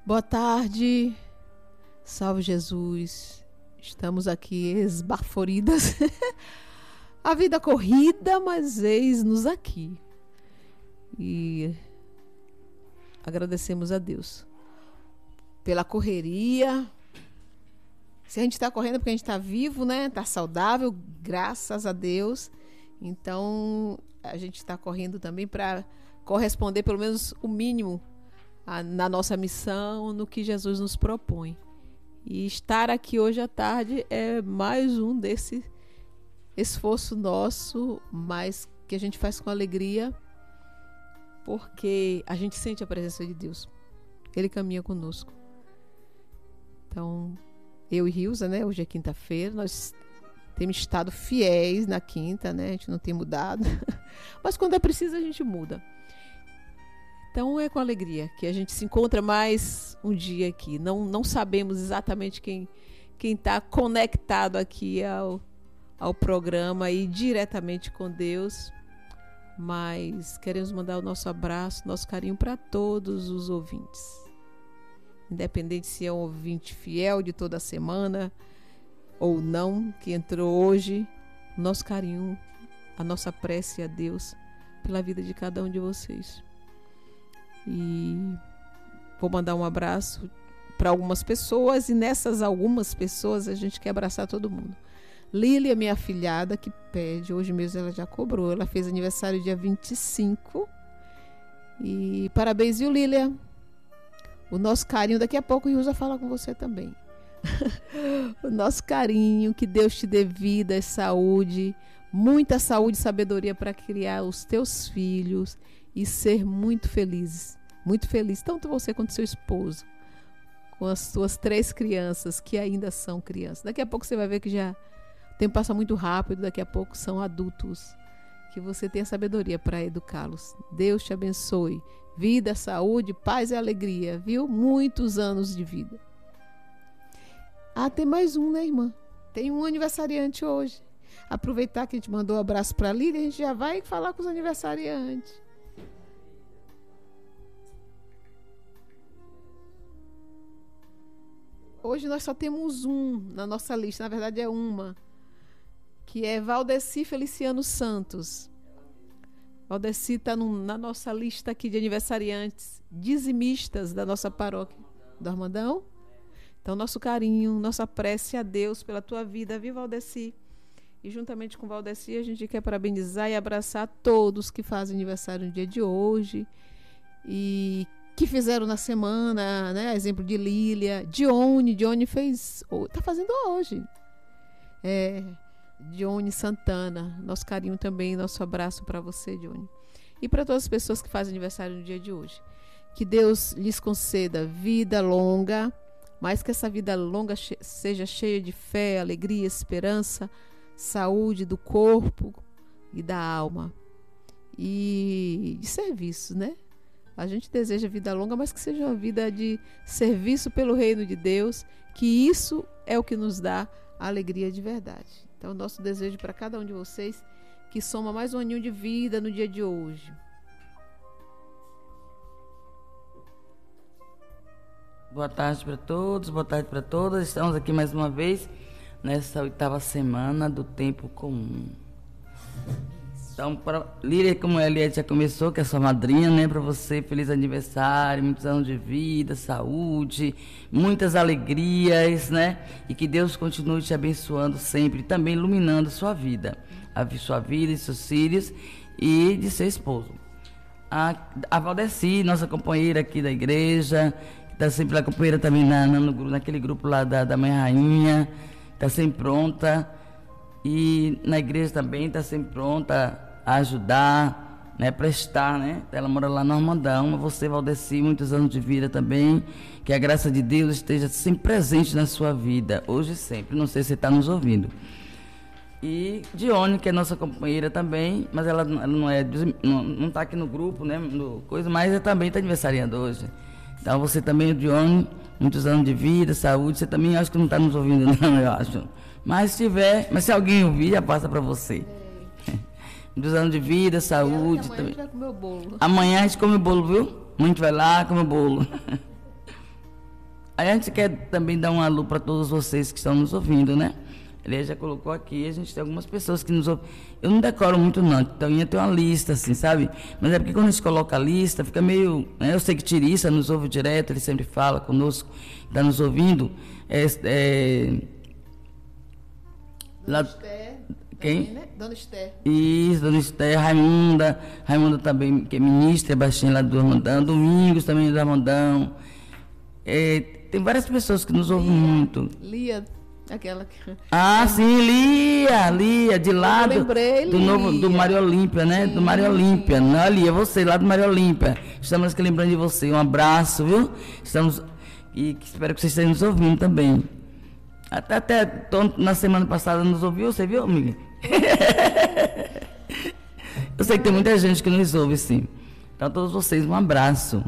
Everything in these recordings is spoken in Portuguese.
Boa tarde, salve Jesus, estamos aqui esbaforidas, a vida corrida, mas eis-nos aqui, e agradecemos a Deus pela correria. Se a gente está correndo é porque a gente está vivo, né? Está saudável, graças a Deus. Então, a gente está correndo também para corresponder pelo menos o mínimo na nossa missão, no que Jesus nos propõe. E estar aqui hoje à tarde é mais um desse esforço nosso, mas que a gente faz com alegria, porque a gente sente a presença de Deus. Ele caminha conosco. Então, eu e Rilza, né? Hoje é quinta-feira, nós temos estado fiéis na quinta, né? A gente não tem mudado. Mas quando é preciso, a gente muda. Então é com alegria que a gente se encontra mais um dia aqui. Não sabemos exatamente quem está conectado aqui ao programa e diretamente com Deus, mas queremos mandar o nosso abraço, nosso carinho para todos os ouvintes. Independente se é um ouvinte fiel de toda a semana ou não, que entrou hoje, nosso carinho, a nossa prece a Deus pela vida de cada um de vocês. E vou mandar um abraço para algumas pessoas, e nessas algumas pessoas a gente quer abraçar todo mundo. Lília, minha afilhada, que pede, hoje mesmo ela já cobrou, ela fez aniversário dia 25. E parabéns, viu, Lília? O nosso carinho, daqui a pouco o Rilza fala com você também. O nosso carinho, que Deus te dê vida e saúde, muita saúde e sabedoria para criar os teus filhos e ser muito felizes. Muito feliz, tanto você quanto seu esposo, com as suas 3 crianças, que ainda são crianças. Daqui a pouco você vai ver que já o tempo passa muito rápido, daqui a pouco são adultos, que você tem a sabedoria para educá-los. Deus te abençoe. Vida, saúde, paz e alegria, viu? Muitos anos de vida. Ah, tem mais um, né, irmã? Tem um aniversariante hoje. Aproveitar que a gente mandou um abraço para a Lília, a gente já vai falar com os aniversariantes. Hoje nós só temos um na nossa lista, na verdade é uma, que é Valdeci Feliciano Santos. Valdeci está na nossa lista aqui de aniversariantes, dizimistas da nossa paróquia do Armandão. Então, nosso carinho, nossa prece a Deus pela tua vida, viu, Valdeci? E juntamente com Valdeci, a gente quer parabenizar e abraçar todos que fazem aniversário no dia de hoje e que fizeram na semana, né? Exemplo de Lília, Dione fez, tá fazendo hoje. Dione Santana, nosso carinho também, nosso abraço para você, Dione. E para todas as pessoas que fazem aniversário no dia de hoje. Que Deus lhes conceda vida longa, mas que essa vida longa seja cheia de fé, alegria, esperança, saúde do corpo e da alma. E de serviço, né? A gente deseja vida longa, mas que seja uma vida de serviço pelo reino de Deus, que isso é o que nos dá a alegria de verdade. Então, nosso desejo para cada um de vocês, que soma mais um aninho de vida no dia de hoje. Boa tarde para todos, boa tarde para todas. Estamos aqui mais uma vez nessa 8ª semana do tempo comum. Então, para Lília, como a Eliette já começou, que é sua madrinha, né? Para você, feliz aniversário, muitos anos de vida, saúde, muitas alegrias, né? E que Deus continue te abençoando sempre, também iluminando sua vida e seus filhos e de seu esposo. A Valdeci, nossa companheira aqui da igreja, que está sempre lá, companheira também naquele grupo lá da Mãe Rainha, está sempre pronta. E na igreja também está sempre pronta a ajudar, né, prestar, né? Ela mora lá no Armandão. Você, Valdeci, muitos anos de vida também. Que a graça de Deus esteja sempre presente na sua vida, hoje e sempre. Não sei se você está nos ouvindo. E Dione, que é nossa companheira também, mas ela não está aqui no grupo, né? Mas ela também está aniversariando hoje. Então você também, Dione, muitos anos de vida, saúde. Você também acho que não está nos ouvindo, não, eu acho. Mas se alguém ouvir, já passa para você. Muitos anos de vida, saúde. Amanhã a gente vai comer o bolo. Amanhã a gente come o bolo, viu? A gente vai lá, come o bolo. Aí a gente quer também dar um alô para todos vocês que estão nos ouvindo, né? Ele já colocou aqui, a gente tem algumas pessoas que nos ouvem. Eu não decoro muito não, então ia ter uma lista assim, sabe? Mas é porque quando a gente coloca a lista, fica meio... Né? Eu sei que Tirissa nos ouve direto, ele sempre fala conosco, está nos ouvindo. Dona Esther, quem? Também, né? Dona Esther. Isso, Dona Esther, Raimunda também, que é ministra, baixinha lá do Armandão, Domingos também do Armandão. Tem várias pessoas que nos ouvem muito. Lia, aquela que... Sim, Lia, de lá do Mário Olímpia, né? Sim. Do Mário Olímpia. Não, Lia, você lá do Mário Olímpia. Estamos aqui lembrando de você. Um abraço, viu? E espero que vocês estejam nos ouvindo também. Até na semana passada nos ouviu, você viu, amiga? Eu sei que tem muita gente que nos ouve, sim. Então, a todos vocês, um abraço.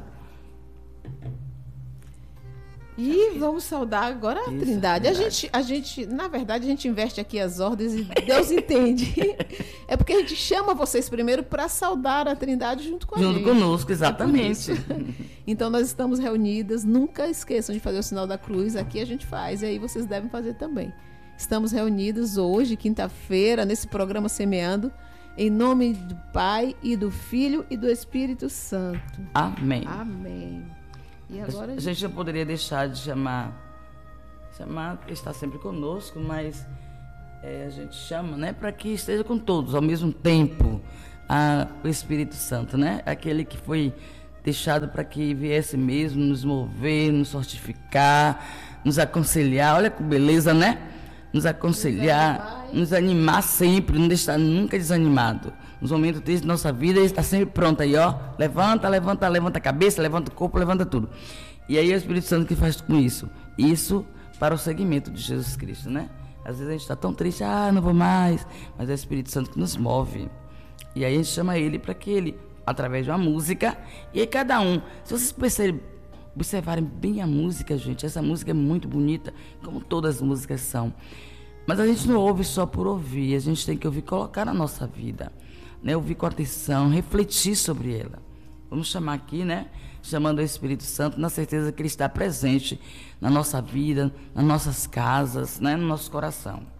E vamos saudar agora a Trindade. A gente, na verdade, a gente inverte aqui as ordens e Deus entende. É porque a gente chama vocês primeiro para saudar a Trindade junto com a gente. Junto conosco, exatamente. Então, nós estamos reunidas. Nunca esqueçam de fazer o sinal da cruz. Aqui a gente faz e aí vocês devem fazer também. Estamos reunidos hoje, quinta-feira, nesse programa Semeando, em nome do Pai e do Filho e do Espírito Santo. Amém. Amém. E agora a gente não poderia deixar de chamar, está sempre conosco, mas a gente chama, né, para que esteja com todos ao mesmo tempo, o Espírito Santo, né? Aquele que foi deixado para que viesse mesmo nos mover, nos fortificar, nos aconselhar. Olha que beleza, né? Nos aconselhar, nos animar sempre, não deixar nunca desanimado. Nos momentos tristes da nossa vida, ele está sempre pronto aí, ó. Levanta a cabeça, levanta o corpo, levanta tudo. E aí é o Espírito Santo que faz com isso. Isso para o seguimento de Jesus Cristo, né? Às vezes a gente está tão triste, não vou mais. Mas é o Espírito Santo que nos move. E aí a gente chama ele para que ele, através de uma música, e aí cada um, se vocês observarem bem a música, gente, essa música é muito bonita, como todas as músicas são. Mas a gente não ouve só por ouvir, a gente tem que ouvir, colocar na nossa vida, né? Ouvir com atenção, refletir sobre ela. Vamos chamar aqui, né? Chamando o Espírito Santo, na certeza que ele está presente na nossa vida, nas nossas casas, né? No nosso coração.